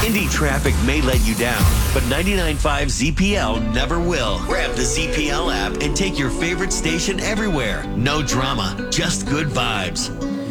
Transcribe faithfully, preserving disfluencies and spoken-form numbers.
Indy traffic may let you down, but ninety-nine point five Z P L never will. Grab the Z P L app and take your favorite station everywhere. No drama, just good vibes.